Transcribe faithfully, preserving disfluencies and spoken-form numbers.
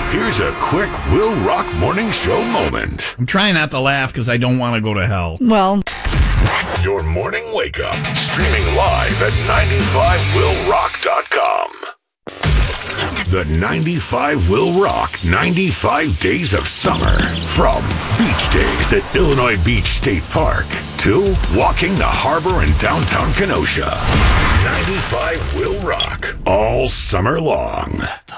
Here's a quick Will Rock Morning Show moment. I'm trying not to laugh because I don't want to go to hell. Well, Your morning wake up. Streaming live at ninety-five will rock dot com. The ninety-five Will Rock ninety-five Days of Summer. From beach days at Illinois Beach State Park to walking the harbor in downtown Kenosha. ninety-five Will Rock all summer long.